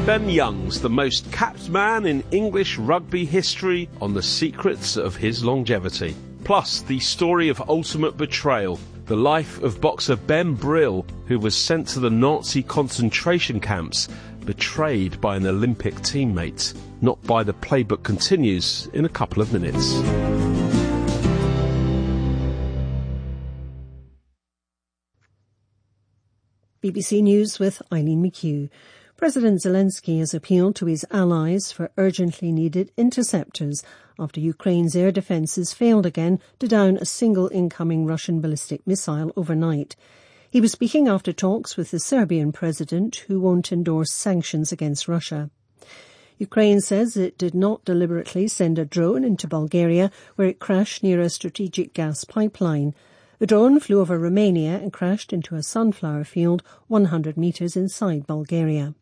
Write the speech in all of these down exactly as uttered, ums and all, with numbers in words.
Ben Youngs, the most capped man in English rugby history, on the secrets of his longevity. Plus, the story of ultimate betrayal, the life of boxer Ben Brill, who was sent to the Nazi concentration camps, betrayed by an Olympic teammate. Not By the Playbook continues in a couple of minutes. B B C News with Eileen McHugh. President Zelensky has appealed to his allies for urgently needed interceptors after Ukraine's air defences failed again to down a single incoming Russian ballistic missile overnight. He was speaking after talks with the Serbian president, who won't endorse sanctions against Russia. Ukraine says it did not deliberately send a drone into Bulgaria, where it crashed near a strategic gas pipeline. The drone flew over Romania and crashed into a sunflower field one hundred metres inside Bulgaria.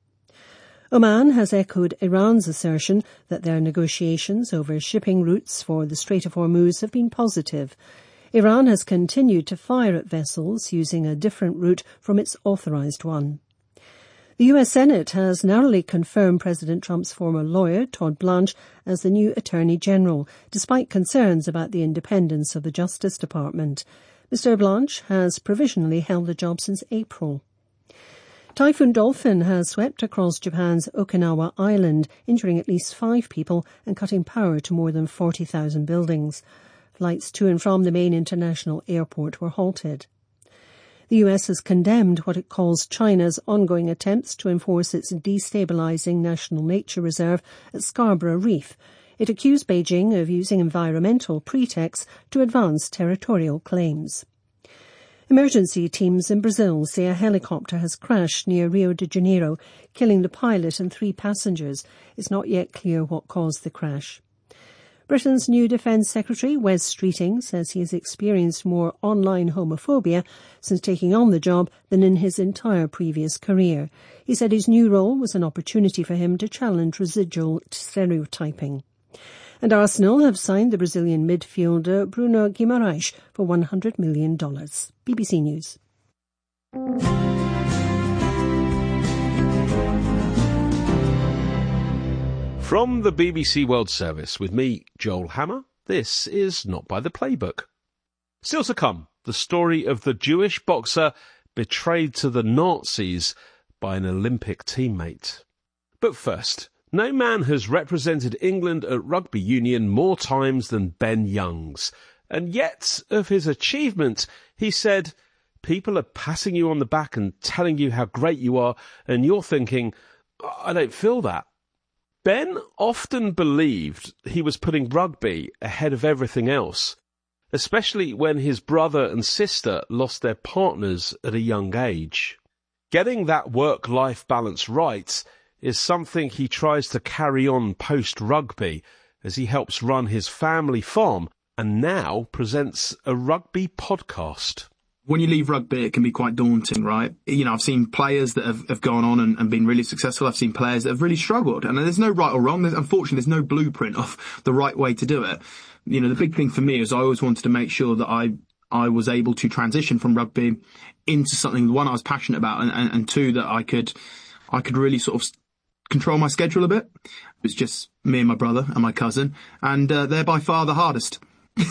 Oman has echoed Iran's assertion that their negotiations over shipping routes for the Strait of Hormuz have been positive. Iran has continued to fire at vessels using a different route from its authorised one. The U S Senate has narrowly confirmed President Trump's former lawyer, Todd Blanche, as the new Attorney General, despite concerns about the independence of the Justice Department. Mister Blanche has provisionally held the job since April. Typhoon Dolphin has swept across Japan's Okinawa Island, injuring at least five people and cutting power to more than forty thousand buildings. Flights to and from the main international airport were halted. The U S has condemned what it calls China's ongoing attempts to enforce its destabilising national nature reserve at Scarborough Reef. It accused Beijing of using environmental pretexts to advance territorial claims. Emergency teams in Brazil say a helicopter has crashed near Rio de Janeiro, killing the pilot and three passengers. It's not yet clear what caused the crash. Britain's new Defence Secretary, Wes Streeting, says he has experienced more online homophobia since taking on the job than in his entire previous career. He said his new role was an opportunity for him to challenge residual stereotyping. And Arsenal have signed the Brazilian midfielder Bruno Guimarães for one hundred million dollars. B B C News. From the B B C World Service, with me, Joel Hammer, this is Not By the Playbook. Still to come, the story of the Jewish boxer betrayed to the Nazis by an Olympic teammate. But first, no man has represented England at rugby union more times than Ben Youngs. And yet, of his achievement, he said, people are patting you on the back and telling you how great you are, and you're thinking, I don't feel that. Ben often believed he was putting rugby ahead of everything else, especially when his brother and sister lost their partners at a young age. Getting that work-life balance right is something he tries to carry on post-rugby as he helps run his family farm and now presents a rugby podcast. When you leave rugby, it can be quite daunting, right? You know, I've seen players that have, have gone on and, and been really successful. I've seen players that have really struggled. And there's no right or wrong. There's, unfortunately, there's no blueprint of the right way to do it. You know, the big thing for me is I always wanted to make sure that I I was able to transition from rugby into something, one, I was passionate about, and, and, and two, that I could I could really sort of control my schedule a bit. It was just me and my brother and my cousin, and uh, they're by far the hardest.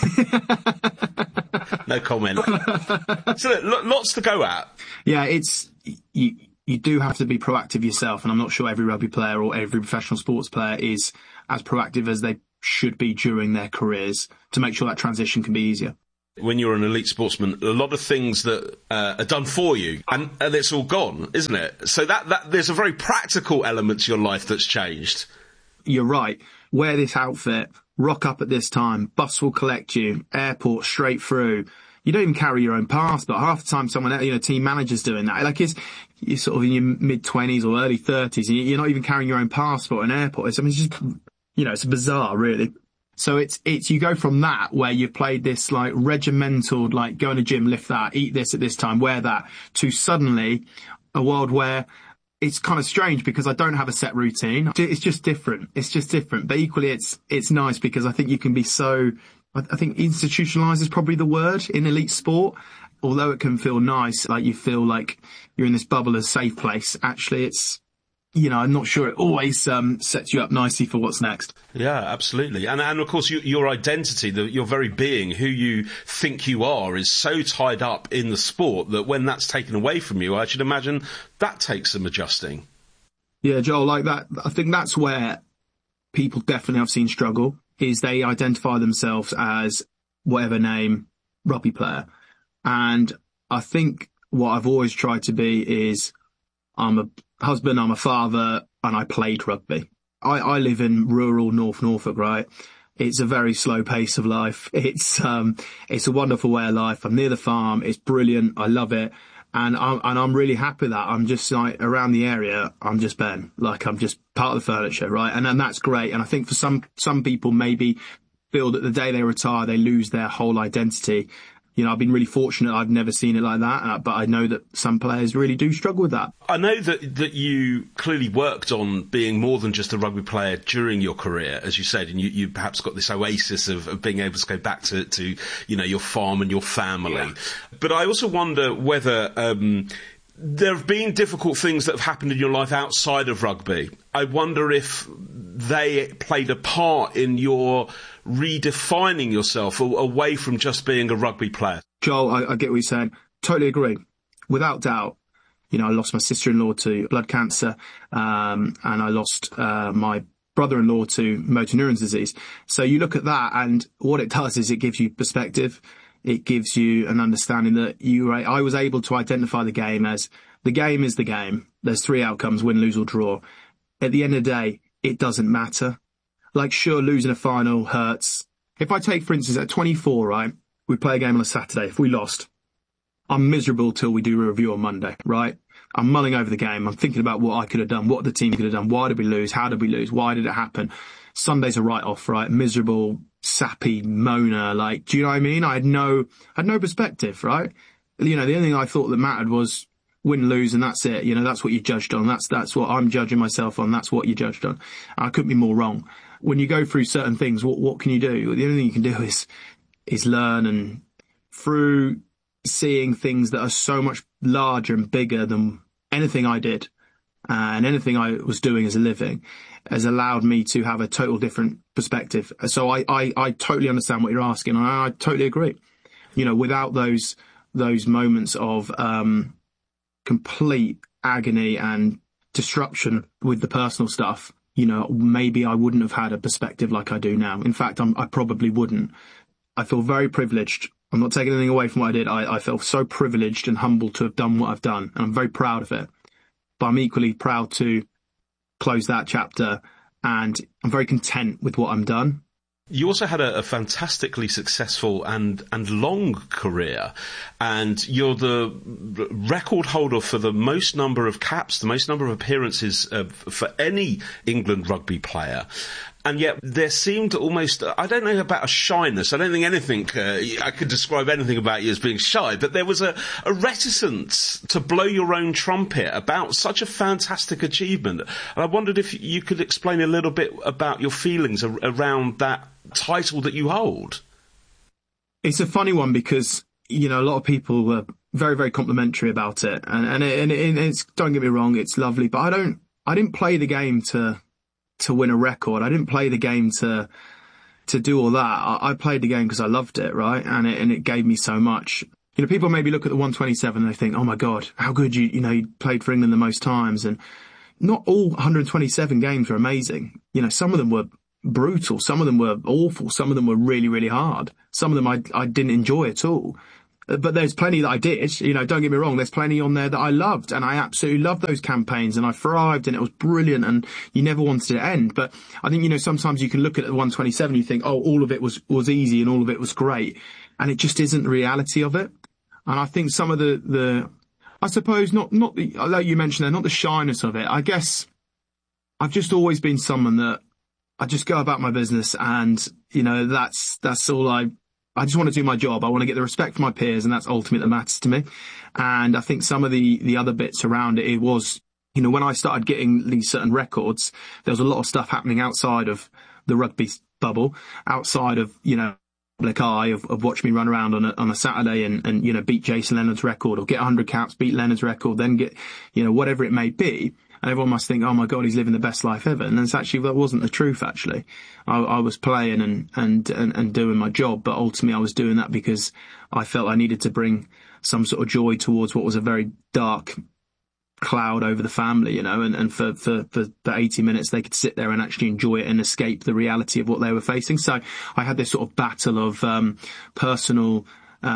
No comment. So look, lots to go at. Yeah, it's you. You do have to be proactive yourself, and I'm not sure every rugby player or every professional sports player is as proactive as they should be during their careers to make sure that transition can be easier. When you're an elite sportsman, a lot of things that uh, are done for you, and, and it's all gone, isn't it? So that, that there's a very practical element to your life that's changed. You're right. Wear this outfit, rock up at this time, bus will collect you, airport straight through. You don't even carry your own passport. Half the time someone, you know, team manager's doing that. Like it's, you're sort of in your mid-twenties or early thirties, and you're not even carrying your own passport in airports. I mean, it's just, you know, it's bizarre, really. So it's, it's, you go from that, where you've played this, like, regimental, like, go in the gym, lift that, eat this at this time, wear that, to suddenly a world where it's kind of strange because I don't have a set routine. It's just different. It's just different. But equally, it's, it's nice because I think you can be so, I think institutionalized is probably the word in elite sport. Although it can feel nice, like you feel like you're in this bubble, a safe place, actually it's, you know, I'm not sure it always um, sets you up nicely for what's next. Yeah, absolutely. And, and of course, you, your identity, the, your very being, who you think you are, is so tied up in the sport that when that's taken away from you, I should imagine that takes some adjusting. Yeah, Joel, like that, I think that's where people definitely I've seen struggle, is they identify themselves as whatever name, rugby player. And I think what I've always tried to be is I'm a husband, I'm a father, and I played rugby. I, I live in rural North Norfolk, right? It's a very slow pace of life. It's um, it's a wonderful way of life. I'm near the farm. It's brilliant. I love it. And I'm, and I'm really happy that I'm just like around the area. I'm just Ben, like I'm just part of the furniture, right? And and that's great. And I think for some, some people maybe feel that the day they retire, they lose their whole identity. You know, I've been really fortunate. I've never seen it like that, but I know that some players really do struggle with that. I know that that you clearly worked on being more than just a rugby player during your career, as you said, and you, you perhaps got this oasis of, of being able to go back to, to, you know, your farm and your family. Yeah. But I also wonder whether um, there have been difficult things that have happened in your life outside of rugby. I wonder if they played a part in your redefining yourself away from just being a rugby player. Joel, I, I get what you're saying. Totally agree. Without doubt. You know, I lost my sister-in-law to blood cancer, um, and I lost uh, my brother-in-law to motor neurons disease. So you look at that, and what it does is it gives you perspective. It gives you an understanding that you. I was able to identify the game as the game is the game. There's three outcomes: win, lose, or draw. At the end of the day, it doesn't matter. Like, sure, losing a final hurts. If I take, for instance, at twenty-four, right, we play a game on a Saturday. If we lost, I'm miserable till we do a review on Monday, right? I'm mulling over the game. I'm thinking about what I could have done, what the team could have done. Why did we lose? How did we lose? Why did it happen? Sunday's a write-off, right? Miserable, sappy, moaner. Like, do you know what I mean? I had no, I had no perspective, right? You know, the only thing I thought that mattered was win, lose, and that's it. You know, that's what you judged on. That's, that's what I'm judging myself on. That's what you judged on. And I couldn't be more wrong. When you go through certain things, what, what can you do? The only thing you can do is, is learn, and through seeing things that are so much larger and bigger than anything I did uh, and anything I was doing as a living has allowed me to have a total different perspective. So I, I, I totally understand what you're asking, and I, I totally agree. You know, without those, those moments of, um, complete agony and disruption with the personal stuff, you know, maybe I wouldn't have had a perspective like I do now. In fact, I'm, I probably wouldn't. I feel very privileged. I'm not taking anything away from what I did. I, I feel so privileged and humbled to have done what I've done, and I'm very proud of it. But I'm equally proud to close that chapter, and I'm very content with what I'm done. You also had a, a fantastically successful and, and long career, and you're the record holder for the most number of caps, the most number of appearances uh, for any England rugby player. And yet there seemed almost, I don't know about a shyness. I don't think anything, uh, I could describe anything about you as being shy, but there was a, a reticence to blow your own trumpet about such a fantastic achievement. And I wondered if you could explain a little bit about your feelings ar- around that title that you hold. It's a funny one because, you know, a lot of people were very, very complimentary about it. And, and, it, and, it, and it's, don't get me wrong, it's lovely, but I don't, I didn't play the game to, to win a record. I didn't play the game to, to do all that. I, I played the game because I loved it, right? And it, and it gave me so much. You know, people maybe look at the one twenty-seven and they think, oh my God, how good you, you know, you played for England the most times. And not all one hundred twenty-seven games were amazing. You know, some of them were brutal. Some of them were awful. Some of them were really, really hard. Some of them I, I didn't enjoy at all. But there's plenty that I did, you know, don't get me wrong, there's plenty on there that I loved, and I absolutely loved those campaigns, and I thrived, and it was brilliant, and you never wanted it to end. But I think, you know, sometimes you can look at the one twenty-seven and you think, oh, all of it was, was easy and all of it was great, and it just isn't the reality of it. And I think some of the, the, I suppose not, not the, like you mentioned there, not the shyness of it. I guess I've just always been someone that I just go about my business, and, you know, that's, that's all I, I just want to do my job. I want to get the respect from my peers, and that's ultimately that matters to me. And I think some of the, the other bits around it, it was, you know, when I started getting these certain records, there was a lot of stuff happening outside of the rugby bubble, outside of, you know, public eye of, of watch me run around on a, on a Saturday and, and, you know, beat Jason Leonard's record, or get one hundred caps, beat Leonard's record, then get, you know, whatever it may be. And everyone must think, oh my God, he's living the best life ever. And that's actually, that wasn't the truth, actually. I, I was playing and, and, and, and doing my job, but ultimately I was doing that because I felt I needed to bring some sort of joy towards what was a very dark cloud over the family, you know, and, and for, for, for, for eighty minutes they could sit there and actually enjoy it and escape the reality of what they were facing. So I had this sort of battle of um, personal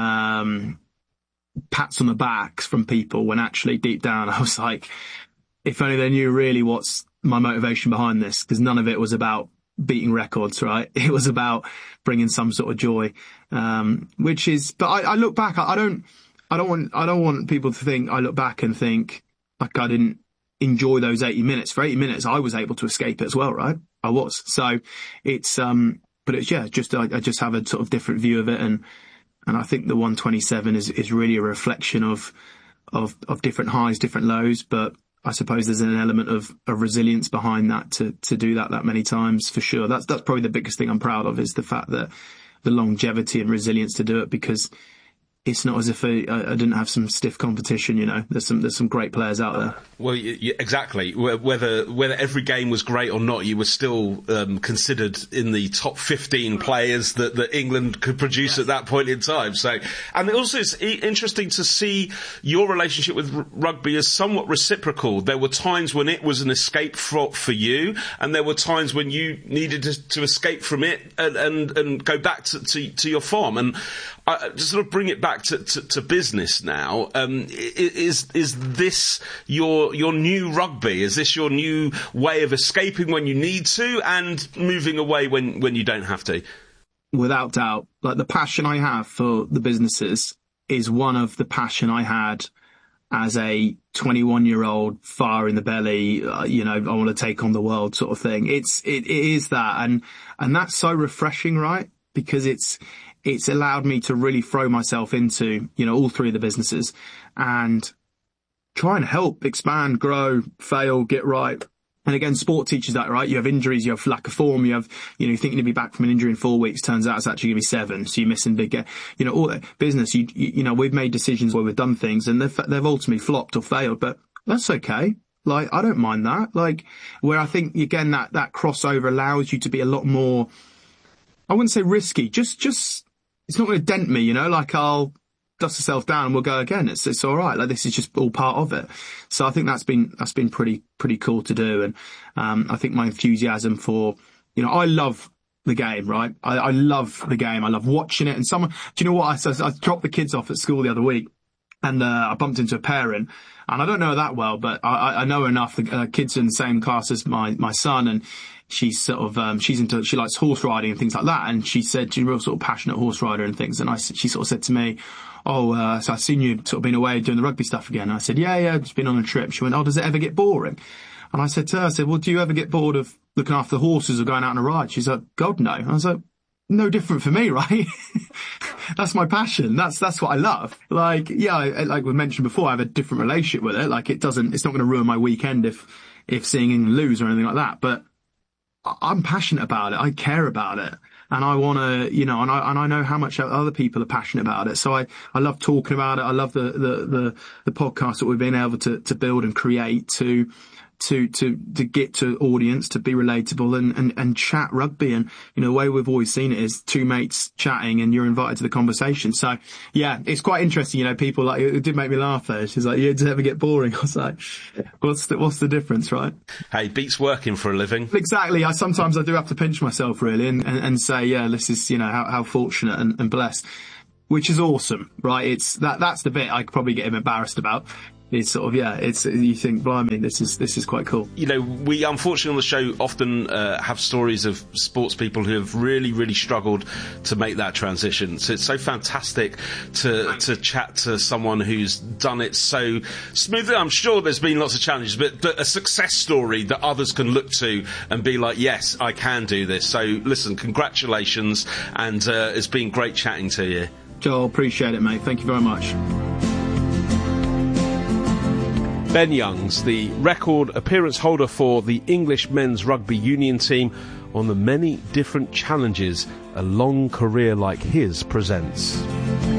um, pats on the backs from people when actually deep down I was like, if only they knew really what's my motivation behind this, because none of it was about beating records, right? It was about bringing some sort of joy, um, which is, but I, I look back, I, I don't, I don't want, I don't want people to think, I look back and think, like I didn't enjoy those eighty minutes. For eighty minutes, I was able to escape it as well, right? I was. So it's, um, but it's, yeah, just, I, I just have a sort of different view of it. And, and I think the one twenty-seven is, is really a reflection of, of, of different highs, different lows. But I suppose there's an element of, of resilience behind that to, to do that that many times for sure. That's, that's probably the biggest thing I'm proud of, is the fact that the longevity and resilience to do it, because it's not as if I, I didn't have some stiff competition, you know. There's some there's some great players out there. Well, y- y- exactly. Whether whether every game was great or not, you were still um, considered in the top fifteen players that, that England could produce at that point in time. So, and also it's interesting to see your relationship with r- rugby as somewhat reciprocal. There were times when it was an escape for, for you, and there were times when you needed to, to escape from it and, and, and go back to, to, to your farm. And I, to sort of bring it back to, to, to business now, um, is is this your your new rugby? Is this your new way of escaping when you need to and moving away when, when you don't have to? Without doubt. Like, the passion I have for the businesses is one of the passion I had as a twenty-one-year-old, fire in the belly, uh, you know, I want to take on the world sort of thing. It's it, it is that, and and that's so refreshing, right? Because it's it's allowed me to really throw myself into, you know, all three of the businesses and try and help expand, grow, fail, get right. And again, sport teaches that, right? You have injuries, you have lack of form, you have, you know, you think you're going to be back from an injury in four weeks, turns out it's actually going to be seven. So you're missing big, you know, all that business. You, you, you know, we've made decisions where we've done things and they've, they've ultimately flopped or failed, but that's okay. Like, I don't mind that. Like, where I think, again, that, that crossover allows you to be a lot more, I wouldn't say risky, just, just, it's not going to dent me, you know, like I'll dust myself down and we'll go again. It's, it's all right. Like, this is just all part of it. So I think that's been, that's been pretty, pretty cool to do. And, um, I think my enthusiasm for, you know, I love the game, right? I, I love the game. I love watching it. And someone, do you know what? I, I dropped the kids off at school the other week and, uh, I bumped into a parent and I don't know her that well, but I, I know enough. The uh, kids are in the same class as my, my son, and she's sort of, um, she's into, she likes horse riding and things like that. And she said she's a real sort of passionate horse rider and things. And I, she sort of said to me, oh, uh, so I've seen you sort of been away doing the rugby stuff again. And I said, yeah, yeah, just been on a trip. She went, oh, does it ever get boring? And I said to her, I said, well, do you ever get bored of looking after the horses or going out on a ride? She's like, God, no. And I was like, no different for me, right? That's my passion. That's, that's what I love. Like, yeah, I, like we mentioned before, I have a different relationship with it. Like, it doesn't, it's not going to ruin my weekend if, if seeing England lose or anything like that. But I'm passionate about it. I care about it. And I want to, you know, and I, and I know how much other people are passionate about it. So I, I love talking about it. I love the, the, the, the podcast that we've been able to, to build and create to, to, to, to get to audience, to be relatable and, and, and chat rugby. And, you know, the way we've always seen it is two mates chatting and you're invited to the conversation. So yeah, it's quite interesting. You know, people like, it did make me laugh there. She's like, yeah, does it ever get boring? I was like, what's the, what's the difference, right? Hey, beats working for a living. Exactly. I sometimes I do have to pinch myself really and, and, and say, yeah, this is, you know, how, how fortunate and, and blessed, which is awesome, right? It's that, that's the bit I could probably get him embarrassed about. It's sort of, yeah, it's, you think, blimey, this is, this is quite cool. You know, we unfortunately on the show often uh, have stories of sports people who have really, really struggled to make that transition. So it's so fantastic to, to chat to someone who's done it so smoothly. I'm sure there's been lots of challenges, but, but a success story that others can look to and be like, yes, I can do this. So listen, congratulations. And uh, it's been great chatting to you. Joel, appreciate it, mate. Thank you very much. Ben Youngs, the record appearance holder for the English men's rugby union team, on the many different challenges a long career like his presents.